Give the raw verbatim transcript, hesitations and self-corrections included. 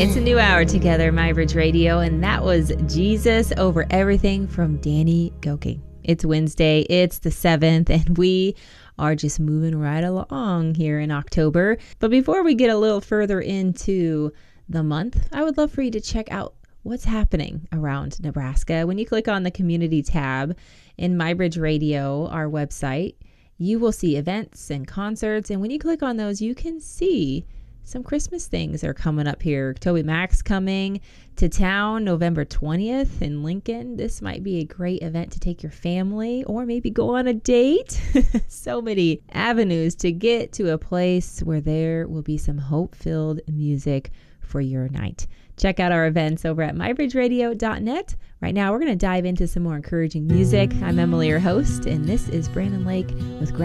It's a new hour together, My Bridge Radio, and that was Jesus Over Everything from Danny Gokey. It's Wednesday, it's the seventh, and we are just moving right along here in October. But before we get a little further into the month, I would love for you to check out what's happening around Nebraska. When you click on the community tab in My Bridge Radio, our website, you will see events and concerts. And when you click on those, you can see some Christmas things are coming up here. Toby Mac's coming to town November twentieth in Lincoln. This might be a great event to take your family or maybe go on a date. So many avenues to get to a place where there will be some hope-filled music for your night. Check out our events over at my bridge radio dot net. Right now, we're going to dive into some more encouraging music. I'm Emily, your host, and this is Brandon Lake with